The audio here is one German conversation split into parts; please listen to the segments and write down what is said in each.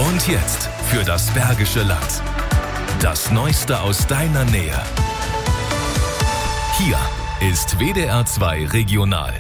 Und jetzt für das Bergische Land. Das Neueste aus deiner Nähe. Hier ist WDR 2 Regional.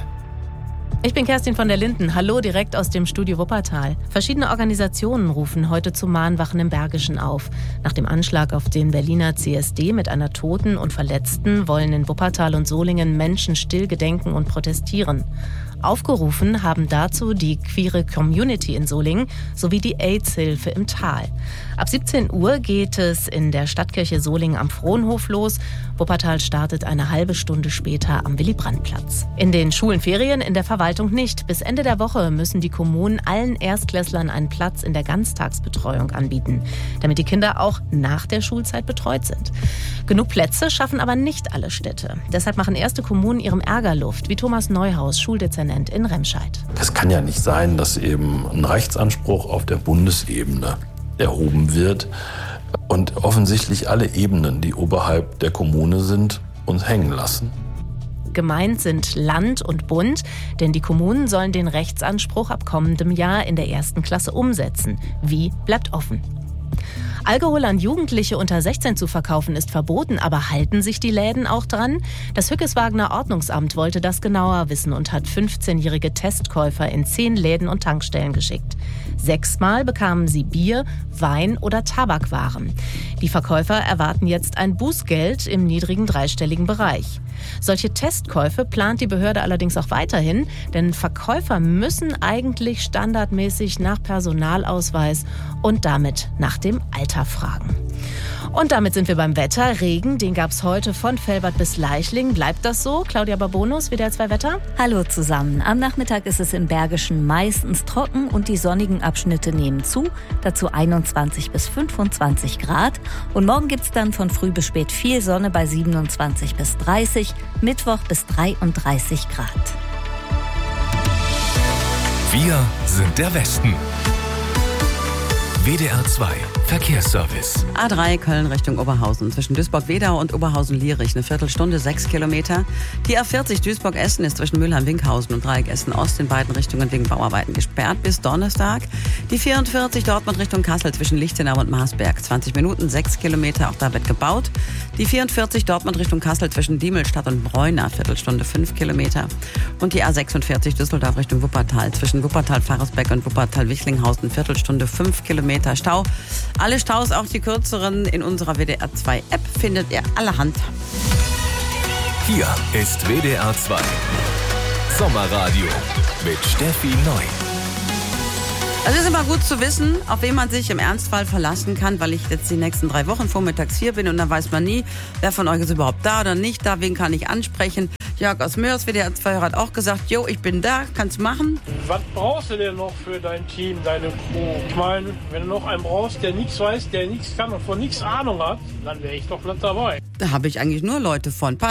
Ich bin Kerstin von der Linden. Hallo, direkt aus dem Studio Wuppertal. Verschiedene Organisationen rufen heute zu Mahnwachen im Bergischen auf. Nach dem Anschlag auf den Berliner CSD mit einer Toten und Verletzten wollen in Wuppertal und Solingen Menschen still gedenken und protestieren. Aufgerufen haben dazu die queere Community in Solingen sowie die AIDS-Hilfe im Tal. Ab 17 Uhr geht es in der Stadtkirche Solingen am Frohnhof los. Wuppertal startet eine halbe Stunde später am Willy-Brandt-Platz. In den Schulenferien in der Verwaltung nicht. Bis Ende der Woche müssen die Kommunen allen Erstklässlern einen Platz in der Ganztagsbetreuung anbieten, damit die Kinder auch nach der Schulzeit betreut sind. Genug Plätze schaffen aber nicht alle Städte. Deshalb machen erste Kommunen ihrem Ärger Luft, wie Thomas Neuhaus, Schuldezernent in Remscheid. Es kann ja nicht sein, dass eben ein Rechtsanspruch auf der Bundesebene erhoben wird und offensichtlich alle Ebenen, die oberhalb der Kommune sind, uns hängen lassen. Gemeint sind Land und Bund, denn die Kommunen sollen den Rechtsanspruch ab kommendem Jahr in der 1. Klasse umsetzen. Wie, bleibt offen. Alkohol an Jugendliche unter 16 zu verkaufen ist verboten, aber halten sich die Läden auch dran? Das Hückeswagener Ordnungsamt wollte das genauer wissen und hat 15-jährige Testkäufer in 10 Läden und Tankstellen geschickt. 6-mal bekamen sie Bier, Wein oder Tabakwaren. Die Verkäufer erwarten jetzt ein Bußgeld im niedrigen dreistelligen Bereich. Solche Testkäufe plant die Behörde allerdings auch weiterhin, denn Verkäufer müssen eigentlich standardmäßig nach Personalausweis und damit nach dem Alter fragen. Und damit sind wir beim Wetter. Regen, den gab es heute von Velbert bis Leichlingen. Bleibt das so? Claudia Babonus, WDR 2 Wetter. Hallo zusammen. Am Nachmittag ist es im Bergischen meistens trocken und die sonnigen Abschnitte nehmen zu. Dazu 21 bis 25 Grad. Und morgen gibt es dann von früh bis spät viel Sonne bei 27 bis 30, Mittwoch bis 33 Grad. Wir sind der Westen. WDR 2 Verkehrsservice. A3 Köln Richtung Oberhausen. Zwischen Duisburg-Wedau und Oberhausen-Lierich eine Viertelstunde, 6 Kilometer. Die A40 Duisburg-Essen ist zwischen Mülheim-Winkhausen und Dreieck Essen-Ost in beiden Richtungen wegen Bauarbeiten gesperrt bis Donnerstag. Die 44 Dortmund Richtung Kassel zwischen Lichtenau und Marsberg. 20 Minuten, 6 Kilometer, auch da wird gebaut. Die 44 Dortmund Richtung Kassel zwischen Diemelstadt und Bräuna. Viertelstunde, 5 Kilometer. Und die A46 Düsseldorf Richtung Wuppertal. Zwischen Wuppertal-Faresbeck und Wuppertal-Wichlinghausen. Viertelstunde, 5 Kilometer Stau. Alle Staus, auch die kürzeren, in unserer WDR 2 App findet ihr allerhand. Hier ist WDR 2 Sommerradio mit Steffi Neu. Es ist immer gut zu wissen, auf wen man sich im Ernstfall verlassen kann, weil ich jetzt die nächsten 3 Wochen vormittags hier bin und dann weiß man nie, wer von euch ist überhaupt da oder nicht da, wen kann ich ansprechen. Jörg aus Mörs, WDR 2 hat auch gesagt, jo, ich bin da, kannst machen. Was brauchst du denn noch für dein Team, deine Crew? Ich meine, wenn du noch einen brauchst, der nichts weiß, der nichts kann und von nichts Ahnung hat, dann wäre ich doch glatt dabei. Da habe ich eigentlich nur Leute von.